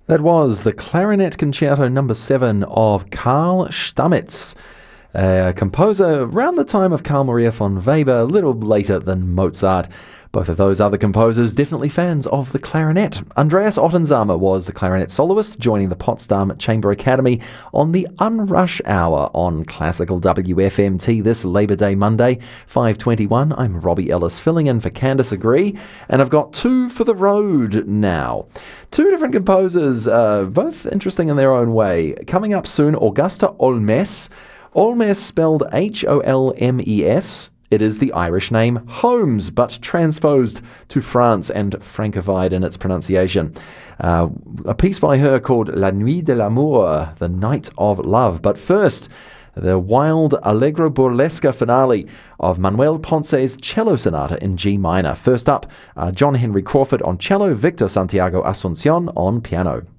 That was the Clarinet Concerto No. 7 of Carl Stamitz, a composer around the time of Carl Maria von Weber, a little later than Mozart. Both of those other composers definitely fans of the clarinet. Andreas Ottensamer was the clarinet soloist, joining the Potsdam Chamber Academy on the Unrush Hour on Classical WFMT this Labour Day Monday, 5:21. I'm Robbie Ellis, filling in for Candice Agree, and I've got two for the road now. Two different composers, both interesting in their own way. Coming up soon, Augusta Olmes. Olmes spelled Holmes. It is the Irish name Holmes, but transposed to France and Francofied in its pronunciation. A piece by her called La Nuit de l'Amour, the Night of Love. But first, the wild Allegro Burlesque finale of Manuel Ponce's cello sonata in G minor. First up, John Henry Crawford on cello, Victor Santiago Asuncion on piano.